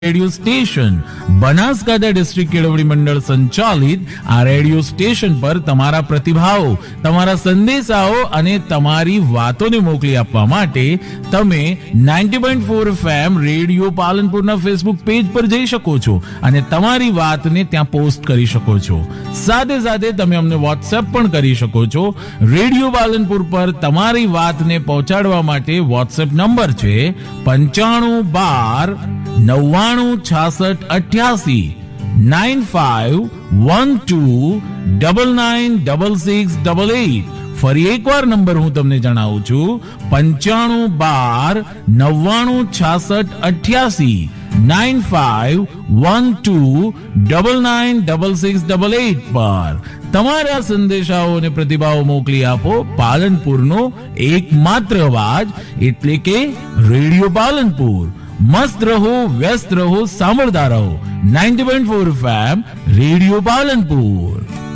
Radio station Banaskantha district કેળવણી મંડળ સંચાલિત આ રેડિયો સ્ટેશન પર તમારા પ્રતિભાવો, તમારા સંદેશાઓ અને તમારી વાતોને મોકલી આપવા માટે તમે 90.4 FM રેડિયો પાલનપુરના ફેસબુક પેજ પર જઈ શકો છો અને તમારી વાતને ત્યાં પોસ્ટ કરી શકો છો. સાથે સાથે તમે અમને વોટ્સએપ પણ કરી શકો છો. રેડિયો પાલનપુર પર તમારી વાતને પહોંચાડવા માટે વોટ્સએપ નંબર છે 9512 996688 9512996688. ફરી એકવાર નંબર હું તમને જણાવું છું 9512 996688 9512996688 પર તમારા સંદેશાઓ અને પ્રતિભાવો મોકલી આપો. પાલનપુરનો એકમાત્ર અવાજ એટલે કે રેડિયો પાલનપુર. મસ્ત રહો, વ્યસ્ત રહો, સાંભળતા રહો 90.4 FM રેડિયો પાલનપુર.